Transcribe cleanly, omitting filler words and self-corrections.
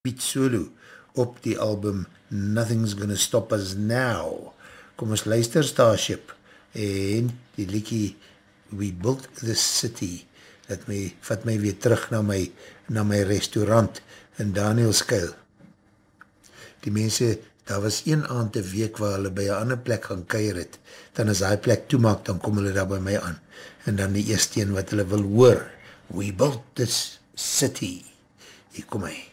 Pete Solo op die album Nothing's Gonna Stop Us Now. Kom ons luister Starship en die liedjie We Built This City, vat my weer terug na my restaurant in Danielskuil. Die mense, daar was een aand 'n week waar hulle by 'n ander plek gaan kuier het, dan as die plek toemaak, dan kom hulle daar by my aan, en dan die eerste een wat hulle wil hoor, We Built This City. Hier kom hy.